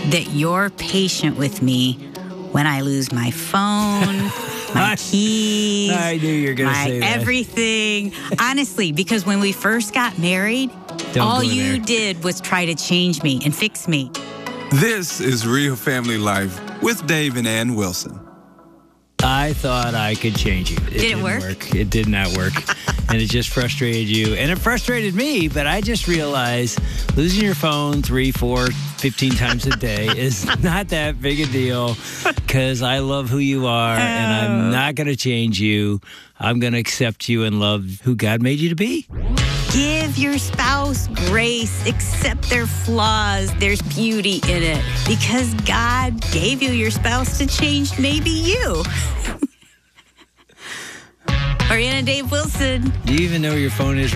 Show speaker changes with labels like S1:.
S1: that you're patient with me when I lose my phone, my keys,
S2: I knew you were going to say that.
S1: Everything. Honestly, because when we first got married, all you did was try to change me and fix me.
S3: This is Real Family Life with Dave and Ann Wilson.
S2: I thought I could change you.
S1: Did it work?
S2: It did not work. And it just frustrated you. And it frustrated me, but I just realized losing your phone 3, 4, 15 times a day is not that big a deal because I love who you are and I'm not going to change you. I'm going to accept you and love who God made you to be.
S1: Give your spouse grace. Accept their flaws. There's beauty in it because God gave you your spouse to change maybe you. Ariana Dave Wilson.
S2: Do you even know where your phone is